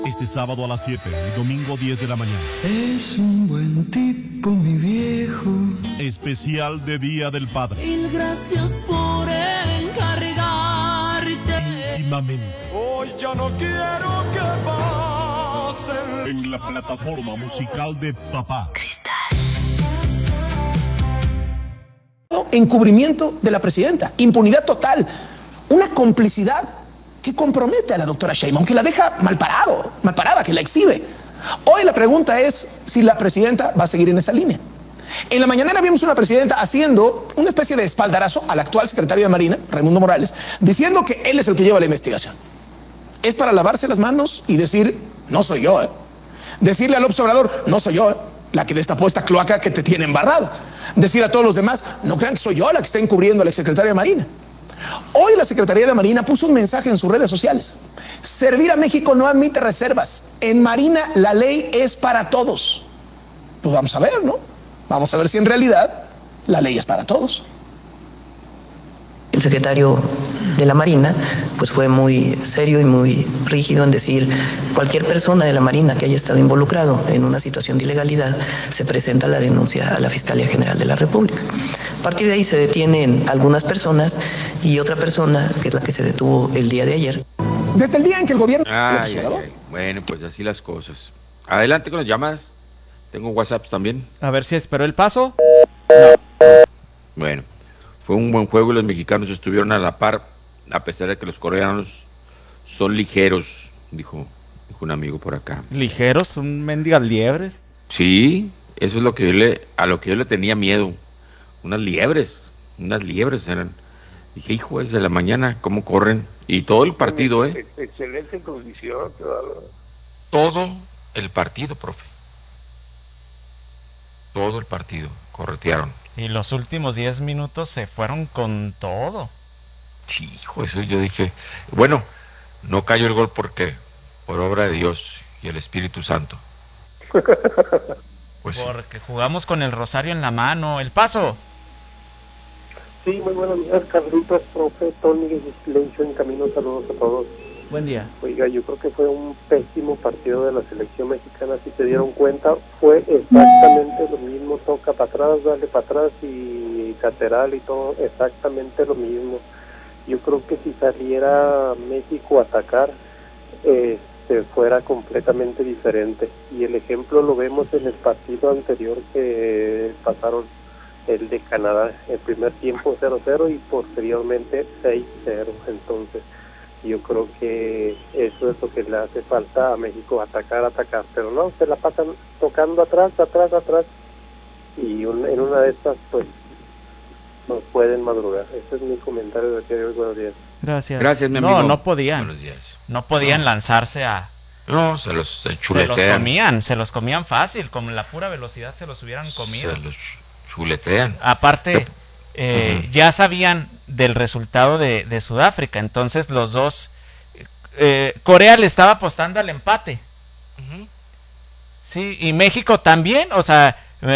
Este sábado a las 7 y domingo 10 de la mañana. Es un buen tipo, mi viejo. Especial de Día del Padre. Mil gracias por encargarte. Íntimamente. Hoy ya no quiero que pasen. En la plataforma musical de Zapá. Encubrimiento de la presidenta, impunidad total, una complicidad que compromete a la doctora Sheinbaum, que la deja mal parada, que la exhibe. Hoy la pregunta es si la presidenta va a seguir en esa línea. En la mañanera vimos una presidenta haciendo una especie de espaldarazo al actual secretario de Marina, Raimundo Morales, diciendo que él es el que lleva la investigación. Es para lavarse las manos y decir, no soy yo, Decirle al observador, no soy yo, la que destapó esta cloaca que te tiene embarrado. Decir a todos los demás, no crean que soy yo la que está encubriendo al exsecretario de Marina. Hoy la Secretaría de Marina puso un mensaje en sus redes sociales. Servir a México no admite reservas. En Marina la ley es para todos. Pues vamos a ver, ¿no? Vamos a ver si en realidad la ley es para todos. El secretario de la Marina pues fue muy serio y muy rígido en decir cualquier persona de la Marina que haya estado involucrado en una situación de ilegalidad se presenta la denuncia a la Fiscalía General de la República. A partir de ahí se detienen algunas personas y otra persona que es la que se detuvo el día de ayer. Desde el día en que el gobierno... Bueno, pues así las cosas. Adelante con las llamadas. Tengo WhatsApp también. A ver si esperó el paso. Bueno, fue un buen juego y los mexicanos estuvieron a la par, a pesar de que los coreanos son ligeros, dijo un amigo por acá. ¿Ligeros? ¿Son mendigas liebres? Sí, eso es a lo que yo le tenía miedo. Unas liebres eran. Dije, hijo, es de la mañana, ¿cómo corren? Y todo el partido, Excelente condición. Todo el partido, profe. Todo el partido, corretearon. Y los últimos 10 minutos se fueron con todo. Sí, hijo, eso yo dije. Bueno, no cayó el gol porque por obra de Dios y el Espíritu Santo. Pues porque jugamos con el rosario en la mano. El paso. Sí, muy buenos días, Carlitos, profe, Tony, Silencio en camino, saludos a todos. Buen día. Oiga, yo creo que fue un pésimo partido de la selección mexicana, si se dieron cuenta, fue exactamente lo mismo, toca para atrás, dale para atrás y lateral y todo, exactamente lo mismo. Yo creo que si saliera México a atacar, fuera completamente diferente. Y el ejemplo lo vemos en el partido anterior que pasaron, el de Canadá, el primer tiempo 0-0 y posteriormente 6-0. Entonces yo creo que eso es lo que le hace falta a México, atacar, pero no, se la pasan tocando atrás, y en una de estas pues nos pueden madrugar. Ese es mi comentario de hoy. Buenos días. Gracias, mi amigo. No podían. Buenos días. No podían lanzarse a... No, se los chuletean. Se los comían fácil, con la pura velocidad se los hubieran comido. Se los chuletean. Aparte, ya sabían del resultado de Sudáfrica, entonces los dos... Corea le estaba apostando al empate. Sí, y México también, o sea,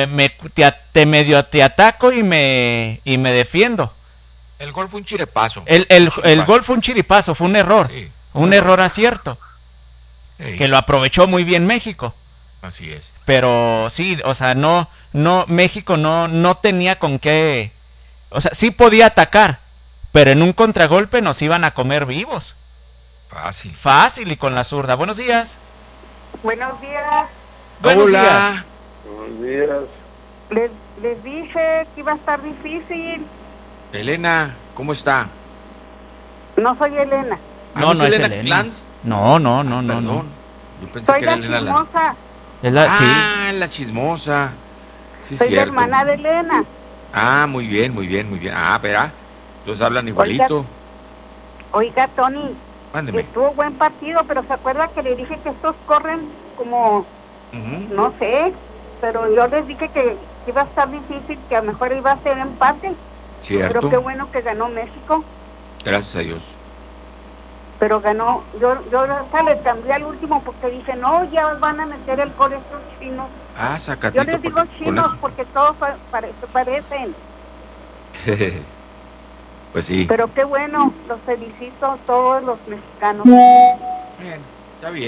te ataco y me defiendo. El gol fue un chiripazo. El gol fue un chiripazo, fue un error. Sí, un error acierto. Sí. Que lo aprovechó muy bien México. Así es. Pero sí, o sea, México no tenía con qué. O sea, sí podía atacar, pero en un contragolpe nos iban a comer vivos. Fácil y con la zurda. Buenos días. Buenos días. Hola. Buenos días. Les dije que iba a estar difícil. Elena, ¿cómo está? No soy Elena. No es Elena. Lanz? No. Yo pensé Soy que era la Elena chismosa. Sí. La chismosa. Sí, soy cierto. la hermana de Elena. Muy bien. Verá. Entonces hablan igualito. Oiga, Tony. Mándeme. Estuvo buen partido, pero ¿se acuerda que le dije que estos corren como, no sé, pero yo les dije que iba a estar difícil, que a lo mejor iba a ser empate. Cierto. Pero qué bueno que ganó México. Gracias a Dios. Pero ganó, yo hasta le cambié al último porque dije, no, ya van a meter el gol estos chinos. Sacatito. Yo les digo chinos porque todos parecen. Pues sí. Pero qué bueno, los felicito a todos los mexicanos. Bien, está bien.